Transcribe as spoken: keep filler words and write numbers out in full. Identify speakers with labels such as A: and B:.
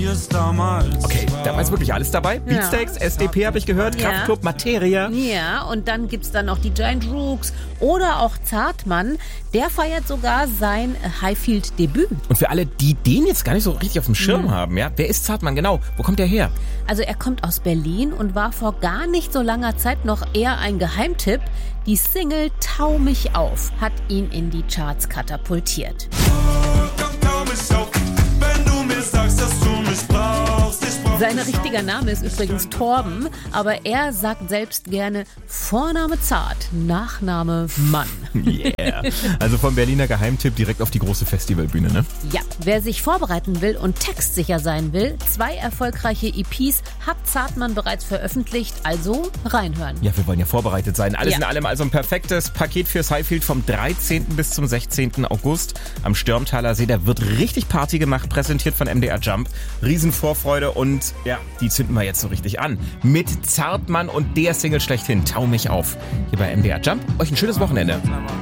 A: Okay, damals wirklich alles dabei. Beatsteaks, S D P habe ich gehört,
B: Ja.
A: Kraftklub, Materia.
B: Ja, und dann gibt's dann noch die Giant Rooks oder auch Zartmann. Der feiert sogar sein Highfield-Debüt.
A: Und für alle, die den jetzt gar nicht so richtig auf dem Schirm
B: Mhm.
A: haben, ja, wer ist Zartmann genau? Wo kommt der her?
B: Also er kommt aus Berlin und war vor gar nicht so langer Zeit noch eher ein Geheimtipp. Die Single Tau mich auf hat ihn in die Charts katapultiert. Sein richtiger Name ist übrigens Torben, aber er sagt selbst gerne Vorname Zart, Nachname Mann.
A: Yeah. Also vom Berliner Geheimtipp direkt auf die große Festivalbühne, ne?
B: Ja, wer sich vorbereiten will und textsicher sein will, zwei erfolgreiche E Ps hat Zartmann bereits veröffentlicht, also reinhören.
A: Ja, wir wollen ja vorbereitet sein. Alles
B: Ja.
A: in allem also ein perfektes Paket fürs Highfield vom dreizehnten bis zum sechzehnten August am Stürmtaler See. Da wird richtig Party gemacht, präsentiert von M D R Jump. Riesenvorfreude und ja, die zünden wir jetzt so richtig an. Mit Zartmann und der Single schlechthin, Tau mich auf. Hier bei M D R Jump. Euch ein schönes Wochenende.